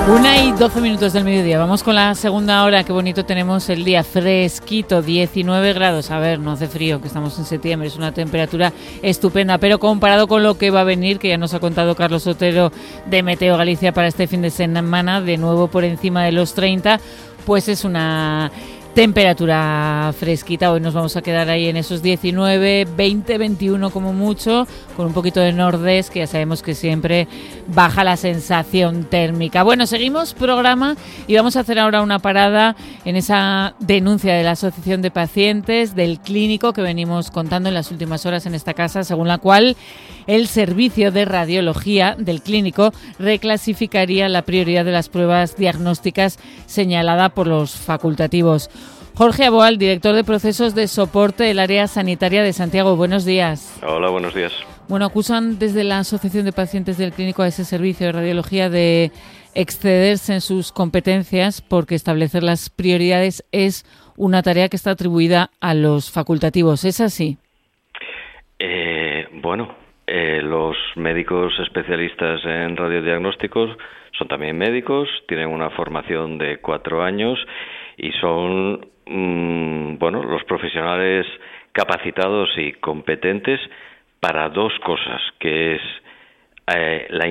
1:12 del mediodía. Vamos con la segunda hora. Qué bonito tenemos el día, fresquito, 19 grados. A ver, no hace frío, que estamos en septiembre, es una temperatura estupenda, pero comparado con lo que va a venir, que ya nos ha contado Carlos Otero de Meteo Galicia para este fin de semana, de nuevo por encima de los 30, pues es una temperatura fresquita. Hoy nos vamos a quedar ahí en esos 19, 20, 21 como mucho, con un poquito de nordés, que ya sabemos que siempre baja la sensación térmica. Bueno, seguimos programa y vamos a hacer ahora una parada en esa denuncia de la Asociación de Pacientes del Clínico que venimos contando en las últimas horas en esta casa, según la cual el servicio de radiología del Clínico reclasificaría la prioridad de las pruebas diagnósticas señalada por los facultativos. Jorge Aboal, director de procesos de soporte del área sanitaria de Santiago. Buenos días. Hola, buenos días. Bueno, acusan desde la Asociación de Pacientes del Clínico a ese servicio de radiología de excederse en sus competencias porque establecer las prioridades es una tarea que está atribuida a los facultativos. ¿Es así? Los médicos especialistas en radiodiagnósticos son también médicos, tienen una formación de 4 años y son los profesionales capacitados y competentes para 2 cosas, que es la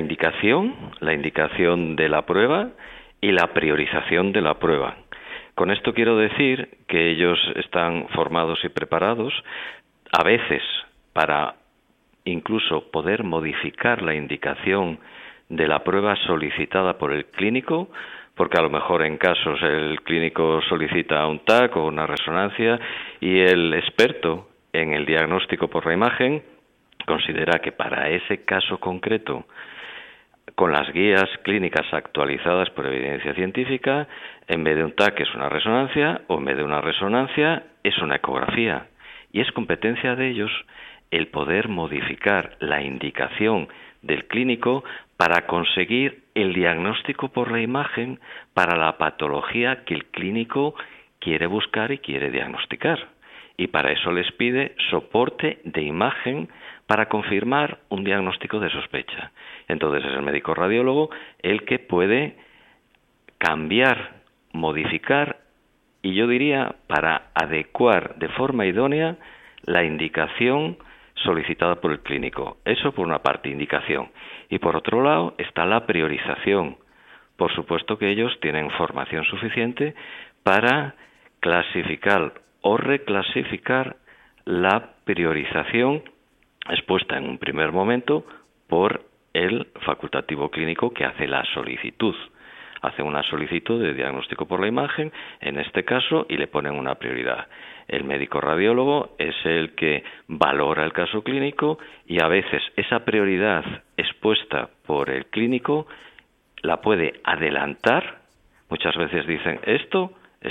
indicación de la prueba y la priorización de la prueba. Con esto quiero decir que ellos están formados y preparados a veces para incluso poder modificar la indicación de la prueba solicitada por el clínico, porque a lo mejor en casos el clínico solicita un TAC o una resonancia y el experto en el diagnóstico por la imagen considera que para ese caso concreto, con las guías clínicas actualizadas por evidencia científica, en vez de un TAC es una resonancia o en vez de una resonancia es una ecografía. Y es competencia de ellos el poder modificar la indicación del clínico para conseguir el diagnóstico por la imagen para la patología que el clínico quiere buscar y quiere diagnosticar. Y para eso les pide soporte de imagen para confirmar un diagnóstico de sospecha. Entonces es el médico radiólogo el que puede cambiar, modificar y yo diría para adecuar de forma idónea la indicación solicitada por el clínico. Eso por una parte, indicación. Y por otro lado está la priorización. Por supuesto que ellos tienen formación suficiente para clasificar o reclasificar la priorización expuesta en un primer momento por el facultativo clínico que hace la solicitud. Hace una solicitud de diagnóstico por la imagen, en este caso, y le ponen una prioridad. El médico radiólogo es el que valora el caso clínico y a veces esa prioridad expuesta por el clínico la puede adelantar. Muchas veces dicen, esto,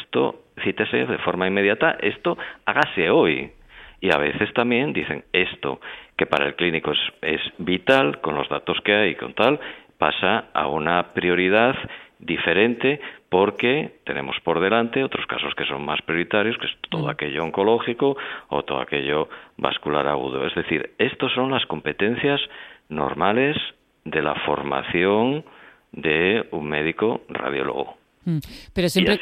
cítese de forma inmediata, esto hágase hoy. Y a veces también dicen esto, que para el clínico es vital, con los datos que hay y con tal, pasa a una prioridad diferente porque tenemos por delante otros casos que son más prioritarios, que es todo aquello oncológico o todo aquello vascular agudo. Es decir, estas son las competencias normales de la formación de un médico radiólogo. Pero siempre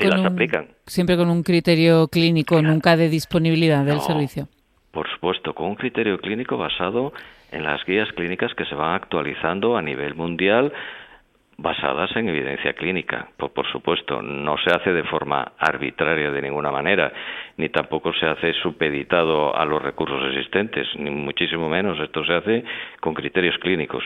con un criterio clínico, claro, nunca de disponibilidad del servicio. Por supuesto, con un criterio clínico basado en las guías clínicas que se van actualizando a nivel mundial, basadas en evidencia clínica. Por supuesto, no se hace de forma arbitraria de ninguna manera, ni tampoco se hace supeditado a los recursos existentes, ni muchísimo menos. Esto se hace con criterios clínicos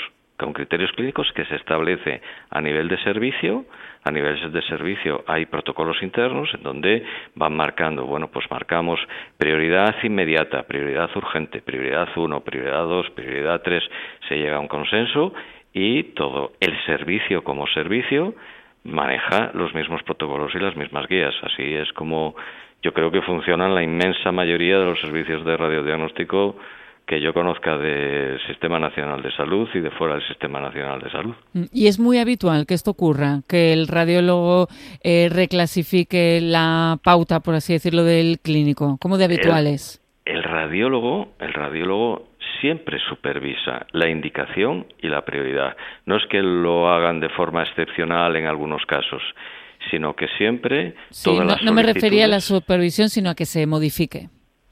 que se establece a nivel de servicio. A nivel de servicio hay protocolos internos en donde van marcando, marcamos prioridad inmediata, prioridad urgente, prioridad 1, prioridad 2, prioridad 3, se llega a un consenso y todo el servicio como servicio maneja los mismos protocolos y las mismas guías. Así es como yo creo que funcionan la inmensa mayoría de los servicios de radiodiagnóstico que yo conozca del Sistema Nacional de Salud y de fuera del Sistema Nacional de Salud. Y es muy habitual que esto ocurra, que el radiólogo reclasifique la pauta, por así decirlo, del clínico. ¿Cómo de habitual es? El radiólogo siempre supervisa la indicación y la prioridad. No es que lo hagan de forma excepcional en algunos casos, sino que siempre todas las solicitudes... No me refería a la supervisión, sino a que se modifique.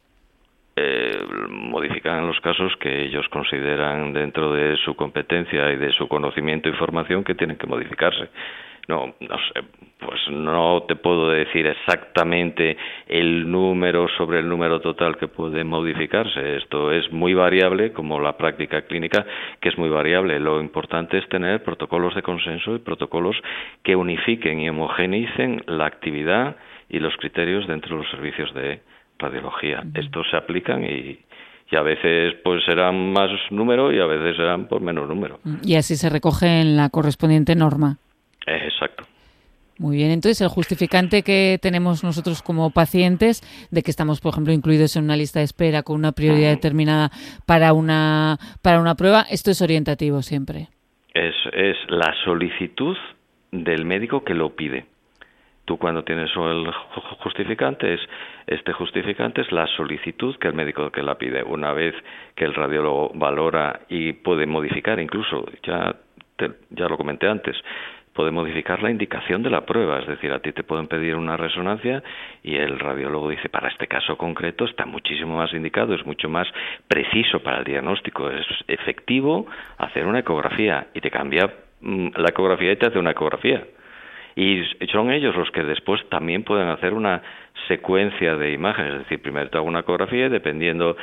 Modifican en los casos que ellos consideran dentro de su competencia y de su conocimiento y formación que tienen que modificarse. No sé, pues no te puedo decir exactamente el número sobre el número total que puede modificarse. Esto es muy variable, como la práctica clínica, que es muy variable. Lo importante es tener protocolos de consenso y protocolos que unifiquen y homogeneicen la actividad y los criterios dentro de los servicios de radiología. Estos se aplican y a veces pues serán más número y a veces serán por menos número. Y así se recoge en la correspondiente norma. Exacto. Muy bien, entonces el justificante que tenemos nosotros como pacientes de que estamos, por ejemplo, incluidos en una lista de espera con una prioridad determinada para una prueba, esto es orientativo siempre. Es la solicitud del médico que lo pide. Tú cuando tienes el justificante, este justificante es la solicitud que el médico que la pide. Una vez que el radiólogo valora y puede modificar, incluso, ya lo comenté antes, puede modificar la indicación de la prueba, es decir, a ti te pueden pedir una resonancia y el radiólogo dice, para este caso concreto está muchísimo más indicado, es mucho más preciso para el diagnóstico, es efectivo hacer una ecografía y te cambia la ecografía y te hace una ecografía. Y son ellos los que después también pueden hacer una secuencia de imágenes, es decir, primero te hago una ecografía y dependiendo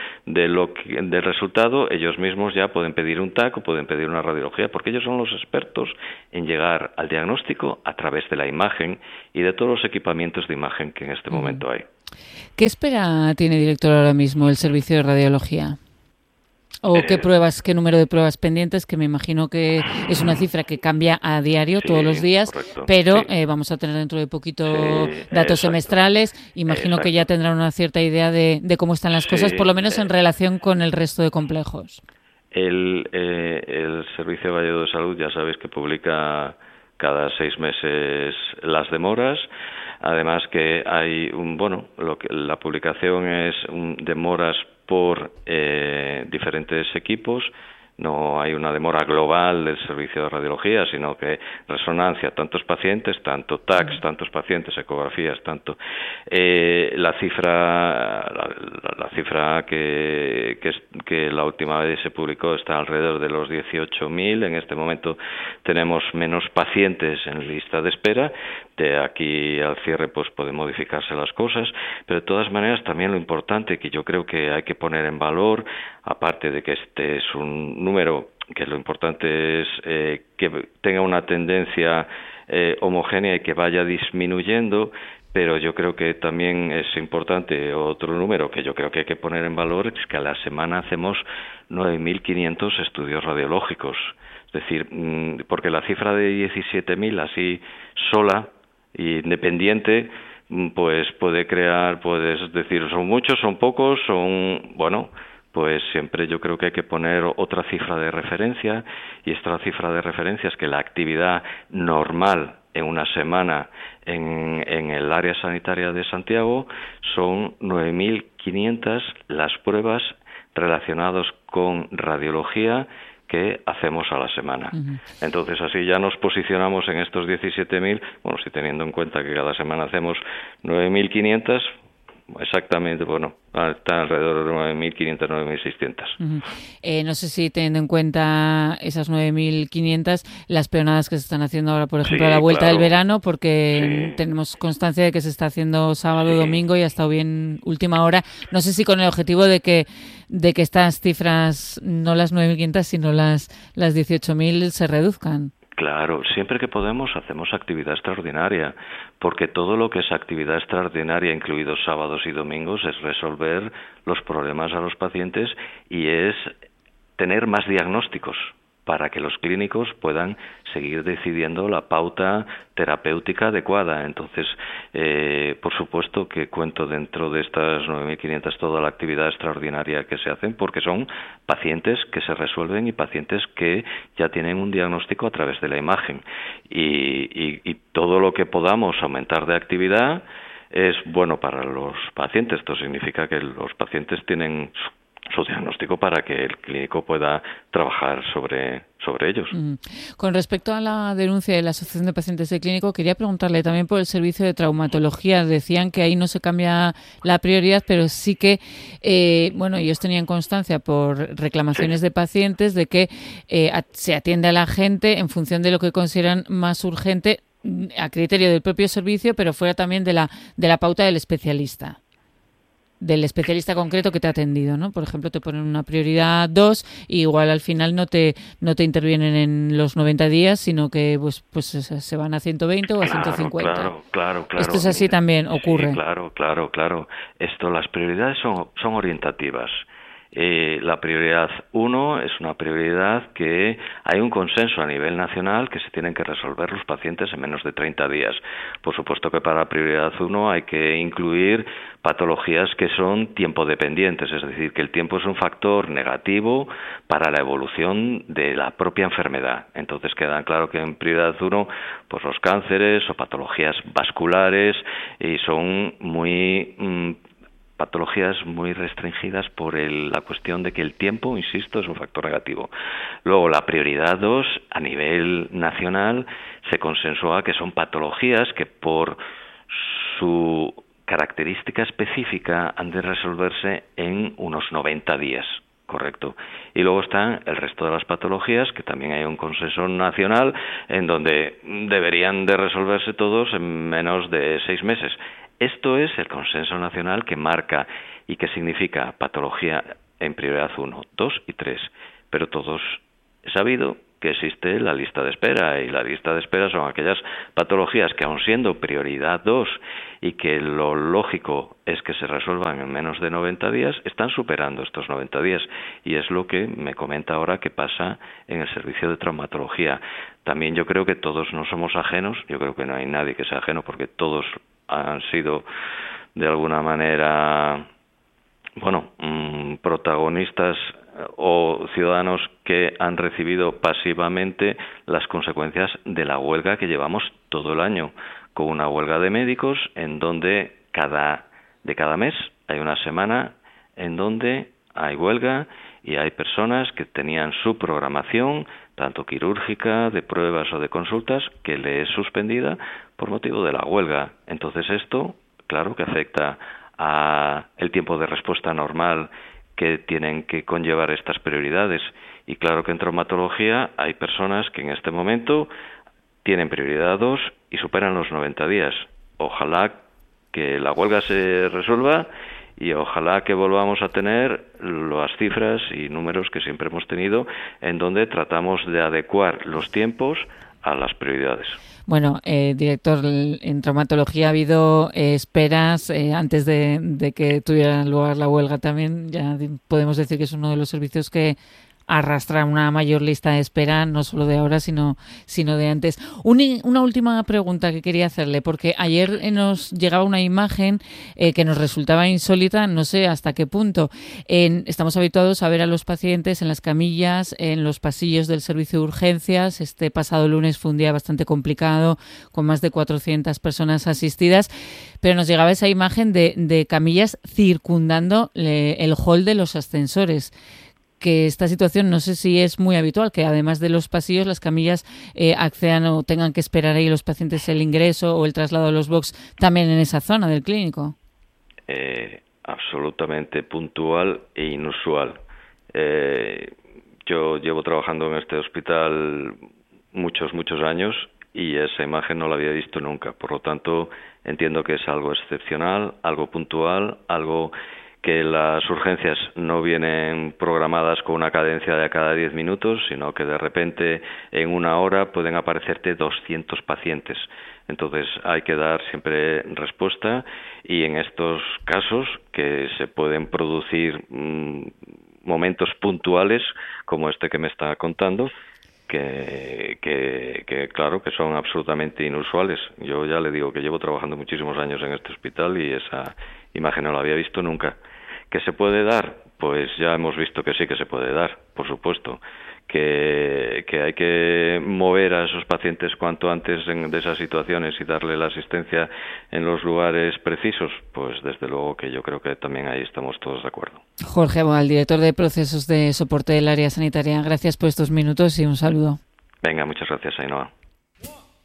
del resultado, ellos mismos ya pueden pedir un TAC o pueden pedir una radiología, porque ellos son los expertos en llegar al diagnóstico a través de la imagen y de todos los equipamientos de imagen que en este momento hay. ¿Qué espera tiene, director, ahora mismo el servicio de radiología? ¿O qué número de pruebas pendientes? Que me imagino que es una cifra que cambia a diario, todos los días, correcto, pero vamos a tener dentro de poquito datos semestrales. Imagino que ya tendrán una cierta idea de cómo están las cosas, por lo menos en relación con el resto de complejos. El Servicio de Valladolid de Salud, ya sabéis que publica cada 6 meses las demoras. Además que hay la publicación es demoras por diferentes equipos. No hay una demora global del servicio de radiología, sino que resonancia, tantos pacientes, tanto TACs, tantos pacientes, ecografías, tanto la cifra que la última vez se publicó está alrededor de los 18.000. En este momento tenemos menos pacientes en lista de espera. De aquí al cierre pues pueden modificarse las cosas, pero de todas maneras también lo importante que yo creo que hay que poner en valor, aparte de que este es un número que lo importante es que tenga una tendencia homogénea y que vaya disminuyendo, pero yo creo que también es importante otro número que yo creo que hay que poner en valor, es que a la semana hacemos 9.500 estudios radiológicos. Es decir, porque la cifra de 17.000 así sola y independiente, pues puede crear, puedes decir, son muchos, son pocos, pues siempre yo creo que hay que poner otra cifra de referencia, y esta cifra de referencia es que la actividad normal en una semana en el área sanitaria de Santiago son 9.500 las pruebas relacionadas con radiología que hacemos a la semana. Entonces, así ya nos posicionamos en estos 17.000, si teniendo en cuenta que cada semana hacemos 9.500, exactamente, está alrededor de 9.500, 9.600. No sé si teniendo en cuenta esas 9.500, las peonadas que se están haciendo ahora, por ejemplo, a la vuelta del verano, porque tenemos constancia de que se está haciendo sábado, domingo y ha estado bien última hora. No sé si con el objetivo de que estas cifras, no las 9.500, sino las 18.000 se reduzcan. Claro, siempre que podemos hacemos actividad extraordinaria, porque todo lo que es actividad extraordinaria, incluidos sábados y domingos, es resolver los problemas a los pacientes y es tener más diagnósticos para que los clínicos puedan seguir decidiendo la pauta terapéutica adecuada. Entonces, por supuesto que cuento dentro de estas 9.500 toda la actividad extraordinaria que se hacen, porque son pacientes que se resuelven y pacientes que ya tienen un diagnóstico a través de la imagen. Y todo lo que podamos aumentar de actividad es bueno para los pacientes. Esto significa que los pacientes tienen su diagnóstico para que el clínico pueda trabajar sobre ellos. Con respecto a la denuncia de la Asociación de Pacientes del Clínico, quería preguntarle también por el servicio de traumatología. Decían que ahí no se cambia la prioridad, pero sí que, ellos tenían constancia por reclamaciones de pacientes de que se atiende a la gente en función de lo que consideran más urgente a criterio del propio servicio, pero fuera también de la pauta del especialista concreto que te ha atendido, ¿no? Por ejemplo, te ponen una prioridad 2 y igual al final no te intervienen en los 90 días, sino que pues se van a 120 o a 150. Claro. Esto es así también, ocurre. Sí, claro. Las prioridades son orientativas. La prioridad 1 es una prioridad que hay un consenso a nivel nacional que se tienen que resolver los pacientes en menos de 30 días. Por supuesto que para la prioridad 1 hay que incluir patologías que son tiempo dependientes, es decir, que el tiempo es un factor negativo para la evolución de la propia enfermedad. Entonces queda claro que en prioridad 1 pues los cánceres o patologías vasculares y son patologías muy restringidas por la cuestión de que el tiempo, insisto, es un factor negativo. Luego, la prioridad 2, a nivel nacional, se consensúa que son patologías que por su característica específica han de resolverse en unos 90 días. Correcto. Y luego están el resto de las patologías, que también hay un consenso nacional, en donde deberían de resolverse todos en menos de 6 meses. Esto es el consenso nacional que marca y que significa patología en prioridad 1, 2 y 3. Pero todos he sabido que existe la lista de espera, y la lista de espera son aquellas patologías que, aun siendo prioridad 2 y que lo lógico es que se resuelvan en menos de 90 días, están superando estos 90 días. Y es lo que me comenta ahora que pasa en el servicio de traumatología. También yo creo que todos no somos ajenos, yo creo que no hay nadie que sea ajeno, porque todos han sido de alguna manera protagonistas o ciudadanos que han recibido pasivamente las consecuencias de la huelga que llevamos todo el año, con una huelga de médicos en donde cada mes hay una semana en donde hay huelga y hay personas que tenían su programación, tanto quirúrgica, de pruebas o de consultas, que le es suspendida por motivo de la huelga. Entonces esto, claro que afecta a el tiempo de respuesta normal que tienen que conllevar estas prioridades. Y claro que en traumatología hay personas que en este momento tienen prioridad 2 y superan los 90 días. Ojalá que la huelga se resuelva y ojalá que volvamos a tener las cifras y números que siempre hemos tenido, en donde tratamos de adecuar los tiempos a las prioridades. Bueno, director, en traumatología ha habido esperas antes de que tuviera lugar la huelga también. Ya podemos decir que es uno de los servicios que arrastra una mayor lista de espera, no solo de ahora, sino de antes. Una última pregunta que quería hacerle, porque ayer nos llegaba una imagen que nos resultaba insólita, no sé hasta qué punto. Estamos habituados a ver a los pacientes en las camillas, en los pasillos del servicio de urgencias. Este pasado lunes fue un día bastante complicado, con más de 400 personas asistidas, pero nos llegaba esa imagen de camillas circundando el hall de los ascensores. Que esta situación no sé si es muy habitual, que además de los pasillos, las camillas accedan o tengan que esperar ahí los pacientes el ingreso o el traslado a los box también en esa zona del clínico. Absolutamente puntual e inusual. Yo llevo trabajando en este hospital muchos años y esa imagen no la había visto nunca. Por lo tanto, entiendo que es algo excepcional, algo puntual, algo que las urgencias no vienen programadas con una cadencia de cada 10 minutos, sino que de repente en una hora pueden aparecerte 200 pacientes. Entonces hay que dar siempre respuesta, y en estos casos que se pueden producir momentos puntuales como este que me está contando, que claro que son absolutamente inusuales. Yo ya le digo que llevo trabajando muchísimos años en este hospital y esa imagen no la había visto nunca. ¿Que se puede dar? Pues ya hemos visto que sí que se puede dar, por supuesto. que hay que mover a esos pacientes cuanto antes de esas situaciones y darle la asistencia en los lugares precisos, pues desde luego que yo creo que también ahí estamos todos de acuerdo. Jorge Aboal, director de procesos de soporte del área sanitaria, gracias por estos minutos y un saludo. Venga, muchas gracias, Ainhoa.